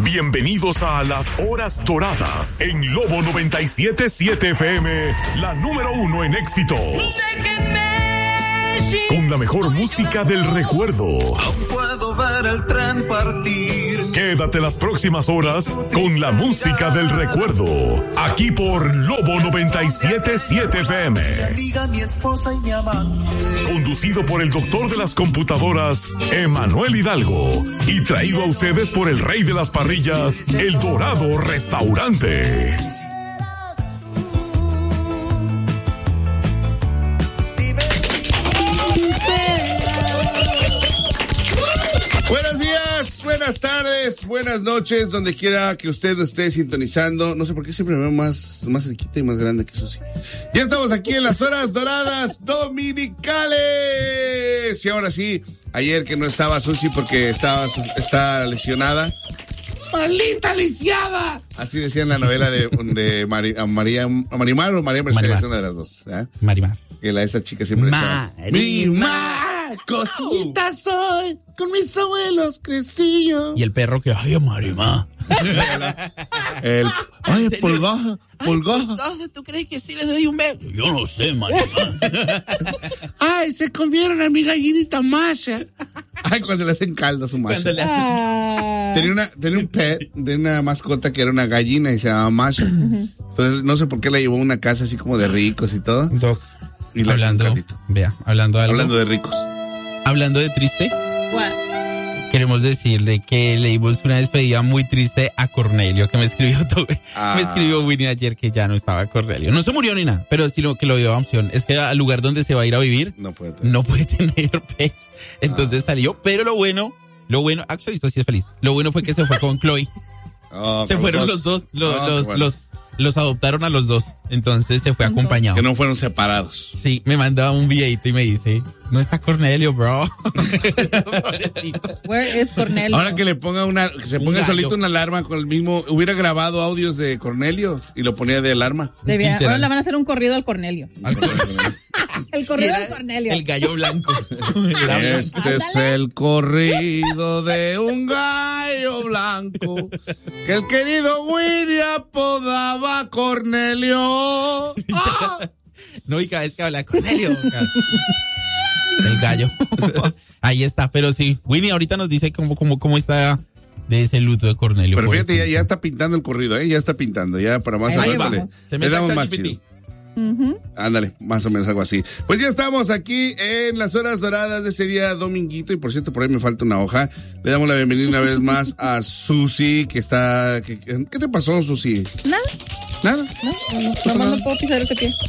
Bienvenidos a las Horas Doradas en Lobo 97.7 FM, la número 1 en éxitos. Con la mejor música del recuerdo. Aún puedo ver el tren partir. Quédate las próximas horas con la música del recuerdo. Aquí por Lobo 97.7 FM. Mi esposa y mi amante. Conducido por el doctor de las computadoras, Emanuel Hidalgo. Y traído a ustedes por el rey de las parrillas, El Dorado Restaurante. Buenos días, buenas tardes, buenas noches, donde quiera que usted esté sintonizando. No sé por qué siempre me veo más cerquita y más grande que Susi. Ya estamos aquí en las Horas Doradas Dominicales. Y ahora sí, ayer que no estaba Susi porque está lesionada. ¡Maldita lisiada! Así decía en la novela de Marimar o María Mercedes, una de las dos. ¿Eh? Marimar. Que esa chica siempre Marimar. Cosquillita soy, con mis abuelos crecí yo. Y el perro que, ay, Marimar. Ay, Pulgoja. ¿Tú crees que sí les doy un beso? Yo no sé, Marimar. Ay, se comieron a mi gallinita Masha. Ay, cuando le hacen caldo a su Masha. Tenía un pet de una mascota que era una gallina y se llamaba Masha. Entonces, no sé por qué la llevó a una casa así como de ricos y todo. Doc, y hablando de ricos. Hablando de triste. What? Queremos decirle que leímos una despedida muy triste a Cornelio, que me escribió me escribió Winnie ayer que ya no estaba Cornelio. No se murió ni nada, pero sí que lo dio a opción. Es que al lugar donde se va a ir a vivir no puede tener pets. Entonces salió, pero lo bueno, actually esto sí es feliz. Lo bueno fue que se fue con Chloe. Se fueron los dos, los adoptaron a los dos, entonces se fue acompañado. Que no fueron separados. Sí, me mandaba un videito y me dice, no está Cornelio, bro. Where is Cornelio? Ahora que le ponga que se ponga solito una alarma con el mismo, hubiera grabado audios de Cornelio y lo ponía de alarma. Ahora le van a hacer un corrido al Cornelio. El corrido del Cornelio. El gallo blanco. Este es el corrido de un gallo blanco que el querido Winnie apodaba Cornelio. ¡Ah! No, y cada vez que habla Cornelio. El gallo. Ahí está, pero sí. Winnie ahorita nos dice cómo está de ese luto de Cornelio. Pero fíjate, ya está pintando el corrido, ya está pintando. Ya para más adelante le damos más chido. Ándale, más o menos algo así. Pues ya estamos aquí en las Horas Doradas de ese día dominguito. Y por cierto, por ahí me falta una hoja. Le damos la bienvenida una vez más a Susi, que está... ¿Qué te pasó, Susi? ¿Nada? No puedo pisar ese pie.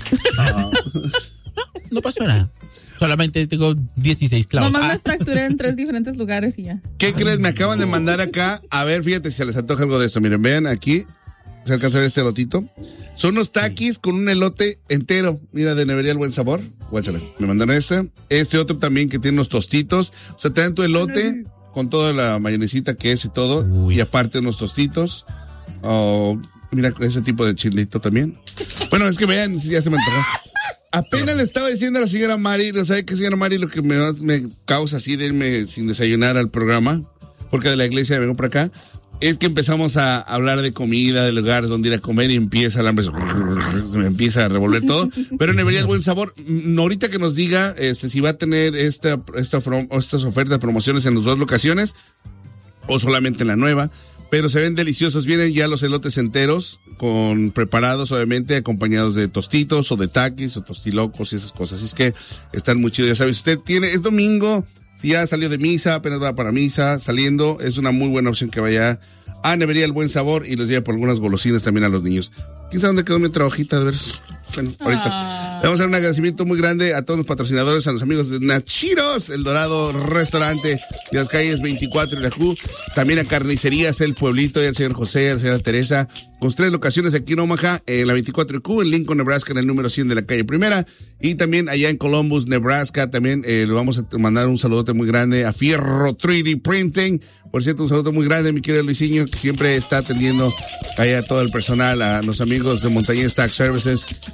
No pasó nada. Solamente tengo 16 clavos. Nomás me fracturé en 3 diferentes lugares y ya. ¿Qué crees? Me acaban de mandar acá. A ver, fíjate si se les antoja algo de esto. Miren, vean aquí. ¿Se alcanza a ver este elotito? Son unos taquis con un elote entero. Mira, de Nevería el Buen Sabor. Guáchale. Me mandaron ese. Este otro también que tiene unos tostitos. O sea, te dan tu elote con toda la mayonesita que es y todo. Uy. Y aparte unos tostitos. Mira, ese tipo de chilito también. Bueno, es que vean, ya se me antojó. Apenas le estaba diciendo a la señora Mari, ¿no sabe qué, señora Mari? Lo que me causa así de irme sin desayunar al programa, porque de la iglesia vengo por acá, es que empezamos a hablar de comida, de lugares donde ir a comer y empieza el hambre, se me empieza a revolver todo, pero Nevería el Buen Sabor, ahorita que nos diga si va a tener estas ofertas, promociones en las dos locaciones o solamente en la nueva, pero se ven deliciosos. Vienen ya los elotes enteros, preparados obviamente, acompañados de tostitos o de taquis o tostilocos y esas cosas, así es que están muy chidos. Ya sabes, es domingo, si ya salió de misa, apenas va para misa, saliendo, es una muy buena opción que vaya a Nevería el Buen Sabor y los lleve por algunas golosinas también a los niños. ¿Quién sabe dónde quedó mi otra hojita? De ver. Bueno, ahorita. Le vamos a dar un agradecimiento muy grande a todos los patrocinadores, a los amigos de Nachiros, El Dorado Restaurante, de las calles 24 y la Q, también a Carnicerías El Pueblito, y al señor José, a la señora Teresa, con 3 locaciones aquí en Omaha, en la 24 y Q, en Lincoln, Nebraska, en el número 100 de la calle Primera, y también allá en Columbus, Nebraska, también le vamos a mandar un saludote muy grande a Fierro 3D Printing. Por cierto, un saludo muy grande, mi querido Luisinho, que siempre está atendiendo allá a todo el personal, a los amigos de Montañez Tax Services,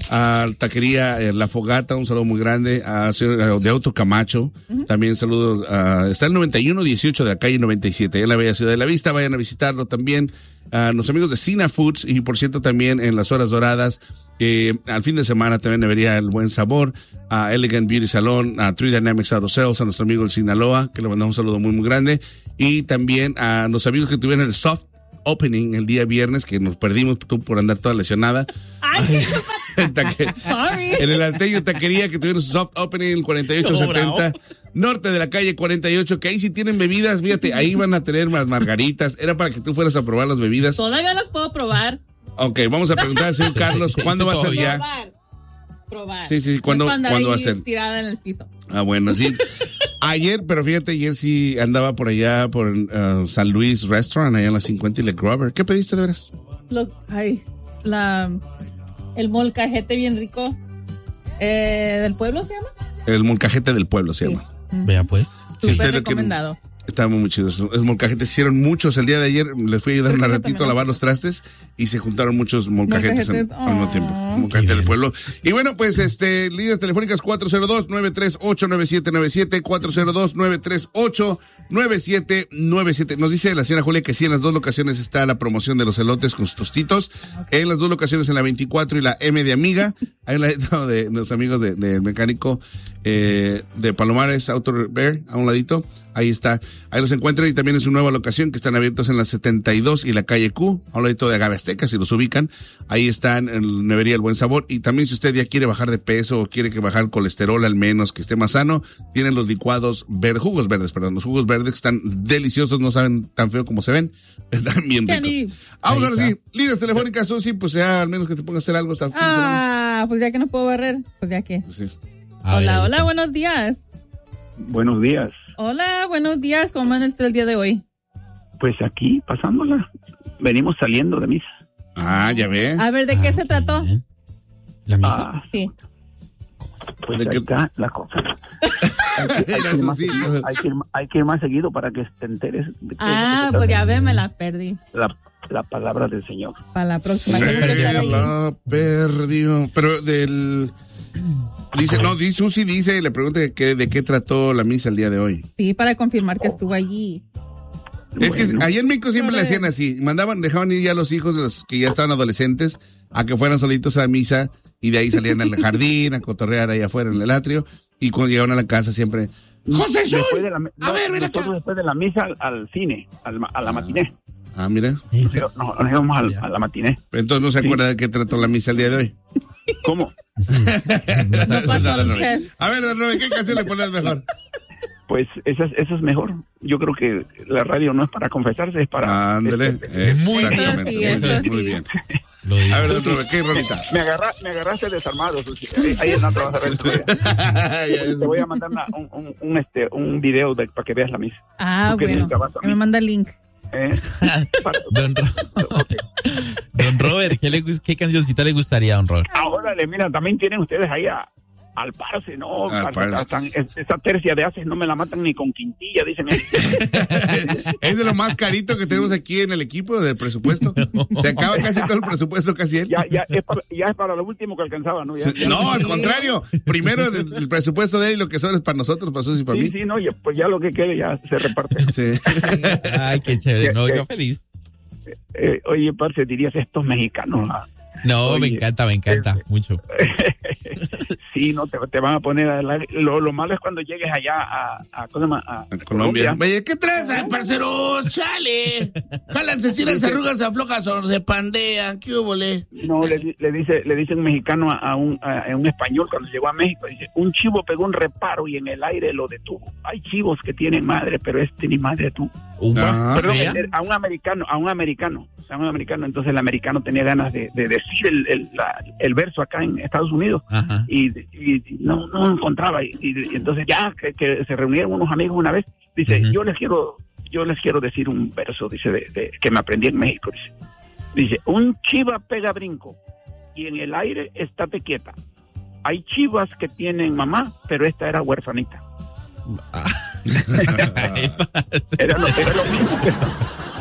a Taquería La Fogata, un saludo muy grande, a señor de Auto Camacho, también saludos, está el 9118 de la calle 97, en la bella ciudad de La Vista, vayan a visitarlo también, a los amigos de Cina Foods, y por cierto también en las horas doradas, al fin de semana también debería el Buen Sabor, a Elegant Beauty Salon, a 3 Dynamics Auto Sales, a nuestro amigo el Sinaloa, que le mandamos un saludo muy muy grande, y también a los amigos que tuvieron el soft opening el día viernes, que nos perdimos tú por andar toda lesionada. Ay, Sorry. En el Arteño Taquería, que tuvieron su soft opening el 4870 norte de la calle 48, que ahí sí tienen bebidas, fíjate, ahí van a tener más margaritas, era para que tú fueras a probar las bebidas. Todavía las puedo probar. Ok, vamos a preguntar al señor Carlos, ¿cuándo va a ser ya? Probar. Sí, ¿cuándo va a ser? Tirada en el piso. Ah, bueno, sí. Ayer, pero fíjate, ayer sí andaba por allá, por San Luis Restaurant, allá en la 50 y Le Grover. ¿Qué pediste de veras? El molcajete bien rico. ¿Del pueblo se llama? El molcajete del pueblo se llama. Vea pues. Súper recomendado. Estaba muy chido. Los molcajetes hicieron muchos. El día de ayer les fui a ayudar un ratito a lavar los trastes y se juntaron muchos molcajetes al mismo tiempo. Molcajete del pueblo. Y bueno, pues líneas telefónicas 402-938-9797, 402-938-9797. Nos dice la señora Julia que sí, en las dos locaciones está la promoción de los elotes con sus tostitos. Okay. En las dos locaciones, en la 24 y la M de Amiga. Ahí al lado de los amigos del mecánico de Palomares Auto Repair, a un ladito. Ahí está, ahí los encuentran, y también en su nueva locación que están abiertos en la 72 y la calle Q, a un ladito de Agave Azteca, si los ubican. Ahí están en Nevería El Buen Sabor. Y también si usted ya quiere bajar de peso o quiere que bajar el colesterol al menos, que esté más sano, tienen los licuados verdes, los jugos verdes que están deliciosos, no saben tan feo como se ven, están bien ricos. Ahora sí, líneas telefónicas, Susi, pues ya al menos que te ponga a hacer algo. Pues ya que no puedo barrer, pues ya que. Sí. Hola, buenos días. Buenos días. Hola, buenos días. ¿Cómo anda usted el día de hoy? Pues aquí, pasándola. Venimos saliendo de misa. Ah, ya ve. A ver, ¿de qué se trató? ¿La misa? Sí. Pues ahí está la cosa. Hay que ir más seguido para que te enteres. De pues ya ve, me la perdí. La palabra del Señor. Para la próxima. La perdió. Pero Susi dice, le pregunta de qué trató la misa el día de hoy. Sí, para confirmar que estuvo allí. Es que allá en México siempre le hacían así, dejaban ir ya a los hijos de los que ya estaban adolescentes a que fueran solitos a misa, y de ahí salían al jardín a cotorrear ahí afuera en el atrio, y cuando llegaban a la casa siempre, ¡José Sol! Nosotros después de la misa al cine, a la matiné. Ah, mira. Pero nos íbamos a la matiné. Entonces no se acuerda de qué trató la misa el día de hoy. ¿Cómo? A ver, Don Robert, ¿qué canción le pones mejor? Pues eso es mejor. Yo creo que la radio no es para confesarse, es para... Ándele, exactamente. Muy bien. A ver, Don Robert, ¿qué rolita? Me agarraste desarmado, Susi. Ahí no te vas a ver. Te voy a mandar un video para que veas la misa. Bueno, que me manda el link. Don Robert, ¿qué cancioncita le gustaría a Don Robert? Ahora, mira, también tienen ustedes ahí al parce, ¿no? Esa tercia de haces no me la matan ni con quintilla, dicen. Es de lo más carito que tenemos aquí en el equipo del presupuesto. Se acaba casi todo el presupuesto, casi él. Ya es para lo último que alcanzaba, ¿no? No, al contrario. Primero el presupuesto de él y lo que sobra es para nosotros, para Susi y para mí. Sí, no, pues ya lo que quede ya se reparte. Sí. Ay, qué chévere. No, yo feliz. Oye, parce, dirías estos mexicanos. No, oye, me encanta mucho. Sí, no, te van a poner lo malo es cuando llegues allá a Colombia. Oye, ¿qué traes, parceros? ¡Chale! Jálanse, si las arrugas se aflojan o se pandean. ¿Qué hubole? No, le dice un mexicano a un español cuando llegó a México, dice, un chivo pegó un reparo y en el aire lo detuvo. Hay chivos que tienen madre, pero ni madre tú. Perdón, a un americano. Entonces el americano tenía ganas de decir el verso acá en Estados Unidos. Ajá. Y no encontraba, y entonces ya que se reunieron unos amigos una vez, dice, yo les quiero decir un verso, dice, de que me aprendí en México, dice, un chiva pega brinco y en el aire estate quieta. Hay chivas que tienen mamá, pero esta era huerfanita. Era lo mismo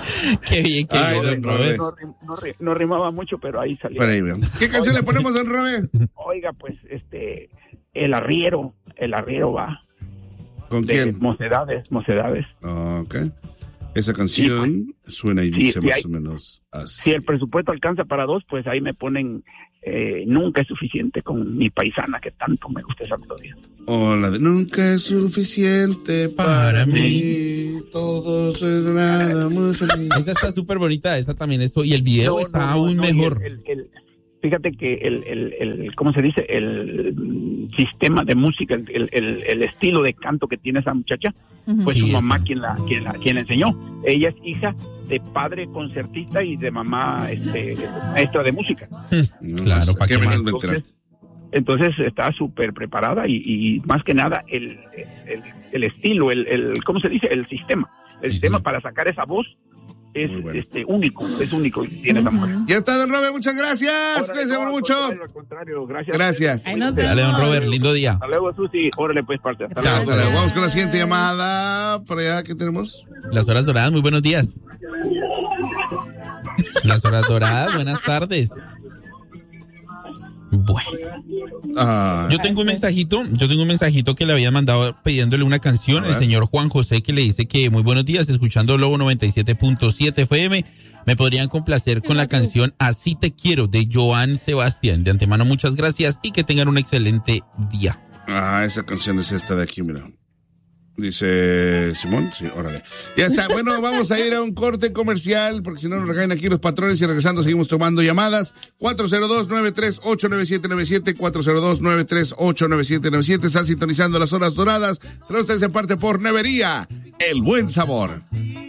Qué bien, don Robert. No rimaba mucho, pero ahí salió. ¿Qué canción le ponemos, don Robert? Oiga, pues, el arriero va. ¿Con quién? Mocedades. Ok. Esa canción suena y dice más o menos así. Si el presupuesto alcanza para 2, pues ahí me ponen Nunca es suficiente con Mi Paisana, que tanto me gusta esa melodía. O la de Nunca es suficiente para mí, todo es nada mucho. Esa está súper bonita, esa también esto, y el video está aún mejor. Fíjate que el ¿cómo se dice? El sistema de música, el estilo de canto que tiene esa muchacha, fue su mamá quien la enseñó. Ella es hija de padre concertista y de mamá maestra de música. Claro, ¿para qué más? Entonces está súper preparada y más que nada el estilo, ¿cómo se dice? El sistema para sacar esa voz. Es único tiene esa mujer. Ya está, don Robert, muchas gracias. Cuídense mucho. Al contrario, gracias. Dale, don Robert, lindo día. Hasta luego, Susi. Órale, pues, parte. Hasta luego. Vamos con la siguiente llamada. Por allá, ¿qué tenemos? Las Horas Doradas, muy buenos días. Las Horas Doradas, buenas tardes. Bueno, yo tengo un mensajito que le había mandado pidiéndole una canción, el señor Juan José, que le dice que muy buenos días, escuchando Lobo 97.7 FM, me podrían complacer con la canción Así te quiero, de Joan Sebastián. De antemano, muchas gracias y que tengan un excelente día. Esa canción es esta de aquí, mira. Dice Simón, sí, órale. Ya está, bueno, vamos a ir a un corte comercial, porque si no nos regañan aquí los patrones, y regresando seguimos tomando llamadas. 402-938-9797, 402-938-9797, están sintonizando Las Horas Doradas. Trae ustedes en parte por Nevería, el buen sabor.